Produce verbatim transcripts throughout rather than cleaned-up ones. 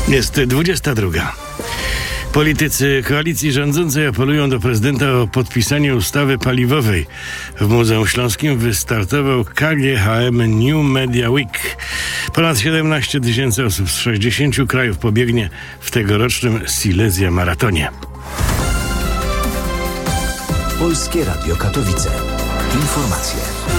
Jest dwudziesta druga. Politycy koalicji rządzącej apelują do prezydenta o podpisanie ustawy paliwowej. W Muzeum Śląskim wystartował K G H M New Media Week. Ponad siedemnaście tysięcy osób z sześćdziesięciu krajów pobiegnie w tegorocznym Silesia Maratonie. Polskie Radio Katowice. Informacje.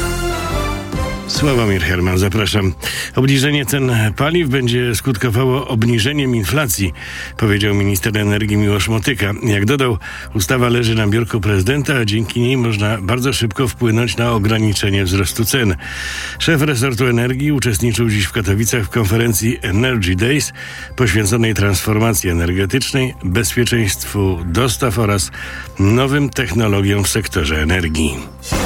Sławomir Herman, zapraszam. Obniżenie cen paliw będzie skutkowało obniżeniem inflacji, powiedział minister energii Miłosz Motyka. Jak dodał, ustawa leży na biurku prezydenta, a dzięki niej można bardzo szybko wpłynąć na ograniczenie wzrostu cen. Szef resortu energii uczestniczył dziś w Katowicach w konferencji Energy Days poświęconej transformacji energetycznej, bezpieczeństwu dostaw oraz nowym technologiom w sektorze energii.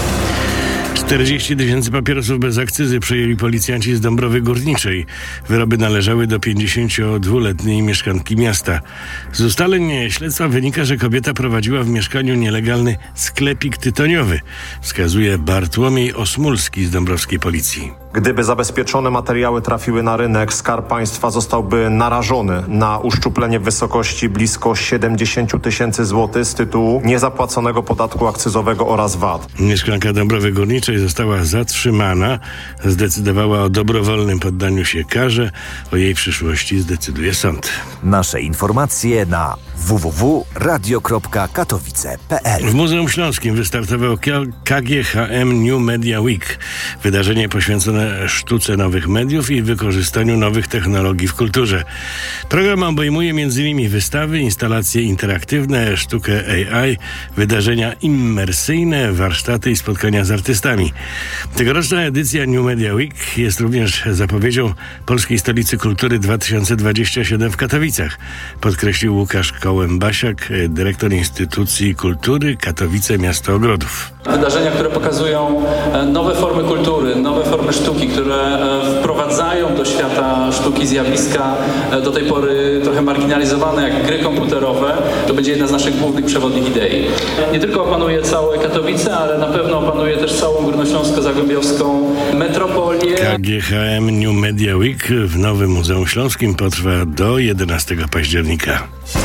czterdzieści tysięcy papierosów bez akcyzy przejęli policjanci z Dąbrowy Górniczej. Wyroby należały do pięćdziesięciodwuletniej mieszkanki miasta. Z ustaleń śledztwa wynika, że kobieta prowadziła w mieszkaniu nielegalny sklepik tytoniowy, wskazuje Bartłomiej Osmulski z dąbrowskiej policji. Gdyby zabezpieczone materiały trafiły na rynek, Skarb Państwa zostałby narażony na uszczuplenie w wysokości blisko siedemdziesiąt tysięcy złotych z tytułu niezapłaconego podatku akcyzowego oraz V A T. Mieszkanka Dąbrowy Górniczej została zatrzymana. Zdecydowała o dobrowolnym poddaniu się karze. O jej przyszłości zdecyduje sąd. Nasze informacje na w w w kropka radio kropka katowice kropka p l. W Muzeum Śląskim wystartował K G H M New Media Week. Wydarzenie poświęcone sztuce nowych mediów i wykorzystaniu nowych technologii w kulturze. Program obejmuje m.in. wystawy, instalacje interaktywne, sztukę A I, wydarzenia immersyjne, warsztaty i spotkania z artystami. Tegoroczna edycja New Media Week jest również zapowiedzią Polskiej Stolicy Kultury dwa tysiące dwudziestego siódmego w Katowicach, podkreślił Łukasz Kołębasiak, dyrektor Instytucji Kultury Katowice Miasto Ogrodów. Wydarzenia, które pokazują nowe formy kultury, nowe formy sztuki, które wprowadzają do świata sztuki zjawiska do tej pory trochę marginalizowane, jak gry komputerowe, to będzie jedna z naszych głównych przewodnich idei. Nie tylko opanuje całe Katowice, ale na pewno opanuje też całą górnośląsko-zagłębiowską metropolię. K G H M New Media Week w Nowym Muzeum Śląskim potrwa do jedenastego października.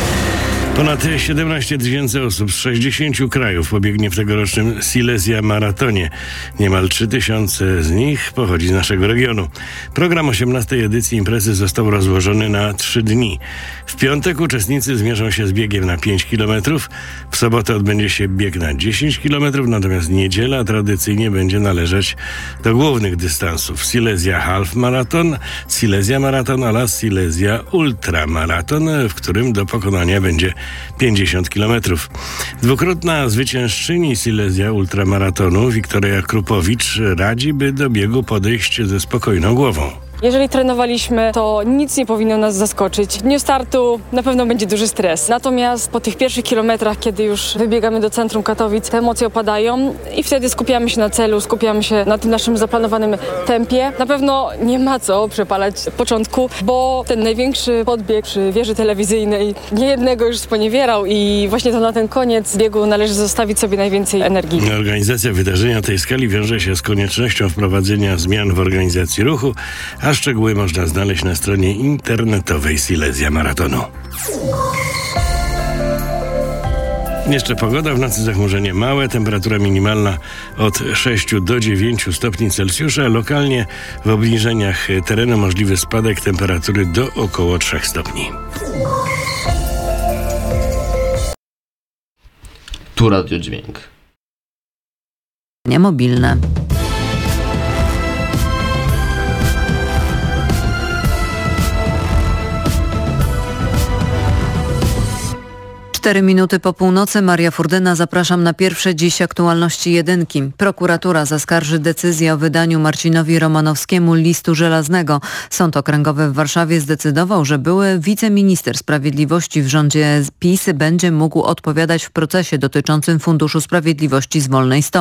Ponad siedemnaście tysięcy osób z sześćdziesięciu krajów pobiegnie w tegorocznym Silesia Maratonie. Niemal trzy tysiące z nich pochodzi z naszego regionu. Program osiemnastej edycji imprezy został rozłożony na trzy dni. W piątek uczestnicy zmierzą się z biegiem na pięć kilometrów. W sobotę odbędzie się bieg na dziesięć kilometrów, natomiast niedziela tradycyjnie będzie należeć do głównych dystansów. Silesia Half Marathon, Silesia Marathon oraz Silesia Ultra Marathon, w którym do pokonania będzie pięćdziesiąt kilometrów. Dwukrotna zwyciężczyni Silesia Ultramaratonu Wiktoria Krupowicz radzi, by do biegu podejść ze spokojną głową. Jeżeli trenowaliśmy, to nic nie powinno nas zaskoczyć. W dniu startu na pewno będzie duży stres. Natomiast po tych pierwszych kilometrach, kiedy już wybiegamy do centrum Katowic, te emocje opadają i wtedy skupiamy się na celu, skupiamy się na tym naszym zaplanowanym tempie. Na pewno nie ma co przepalać początku, bo ten największy podbieg przy wieży telewizyjnej niejednego już sponiewierał i właśnie to na ten koniec biegu należy zostawić sobie najwięcej energii. Organizacja wydarzenia tej skali wiąże się z koniecznością wprowadzenia zmian w organizacji ruchu, a szczegóły można znaleźć na stronie internetowej Silesia Maratonu. Jeszcze pogoda, w nocy zachmurzenie małe, temperatura minimalna od sześciu do dziewięciu stopni Celsjusza, lokalnie w obniżeniach terenu możliwy spadek temperatury do około trzech stopni. Tu radiodźwięk. Niemobilne. Cztery minuty po północy. Maria Furdyna, zapraszam na pierwsze dziś aktualności jedynki. Prokuratura zaskarży decyzję o wydaniu Marcinowi Romanowskiemu listu żelaznego. Sąd Okręgowy w Warszawie zdecydował, że były wiceminister sprawiedliwości w rządzie PiS będzie mógł odpowiadać w procesie dotyczącym Funduszu Sprawiedliwości z wolnej stopy.